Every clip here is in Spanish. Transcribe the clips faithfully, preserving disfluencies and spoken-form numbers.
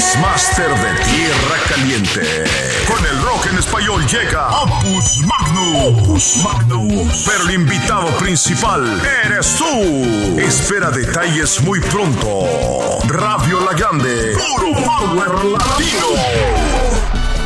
Mixmaster de Tierra Caliente. Con el rock en español llega Opus Magnum. Opus Magnum. Pero el invitado principal eres tú. Espera detalles muy pronto. Radio La Grande. Puro Power Latino.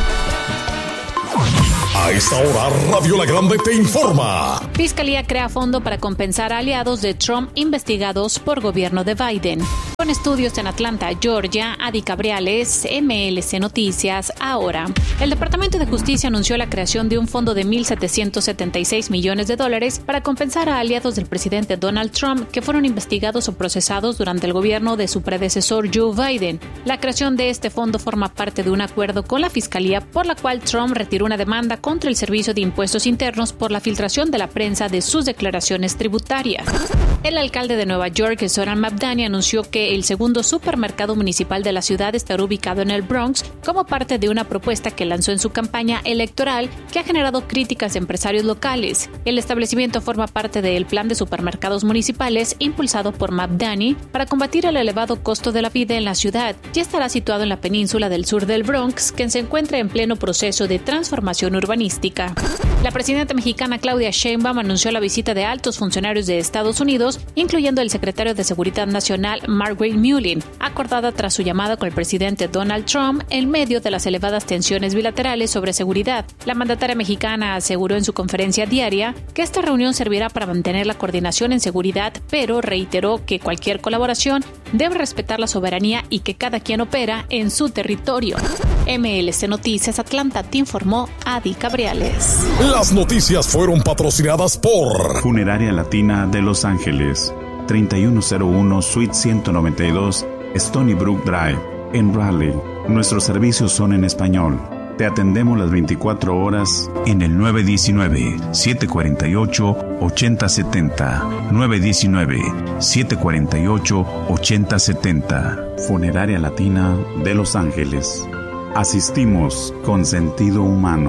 A esta hora, Radio La Grande te informa. Fiscalía crea fondo para compensar a aliados de Trump investigados por gobierno de Biden. Con estudios en Atlanta, Georgia, Adi Cabriales, M L C Noticias, ahora. El Departamento de Justicia anunció la creación de un fondo de mil setecientos setenta y seis millones de dólares para compensar a aliados del presidente Donald Trump que fueron investigados o procesados durante el gobierno de su predecesor Joe Biden. La creación de este fondo forma parte de un acuerdo con la Fiscalía por la cual Trump retiró una demanda contra el Servicio de Impuestos Internos por la filtración de la prensa de sus declaraciones tributarias. El alcalde de Nueva York, Zoran Mamdani, anunció que el segundo supermercado municipal de la ciudad estará ubicado en el Bronx como parte de una propuesta que lanzó en su campaña electoral que ha generado críticas de empresarios locales. El establecimiento forma parte del plan de supermercados municipales impulsado por Mamdani para combatir el elevado costo de la vida en la ciudad y estará situado en la península del sur del Bronx, que se encuentra en pleno proceso de transformación urbanística. La presidenta mexicana Claudia Sheinbaum anunció la visita de altos funcionarios de Estados Unidos, incluyendo el secretario de Seguridad Nacional Mark Milley, acordada tras su llamada con el presidente Donald Trump en medio de las elevadas tensiones bilaterales sobre seguridad. La mandataria mexicana aseguró en su conferencia diaria que esta reunión servirá para mantener la coordinación en seguridad, pero reiteró que cualquier colaboración debe respetar la soberanía y que cada quien opera en su territorio. M L C Noticias Atlanta te informó Adi Cabriales. Las noticias fueron patrocinadas por Funeraria Latina de Los Ángeles, treinta y uno cero uno Suite ciento noventa y dos Stony Brook Drive, en Raleigh. Nuestros servicios son en español. Te atendemos las veinticuatro horas en el nueve uno nueve, siete cuatro ocho, ocho cero siete cero. nueve uno nueve, siete cuatro ocho, ocho cero siete cero. Funeraria Latina de Los Ángeles. Asistimos con sentido humano.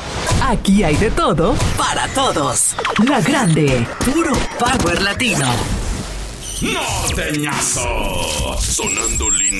Aquí hay de todo para todos. La Grande, puro Power Latino. Norteñazo. Sonando lindo.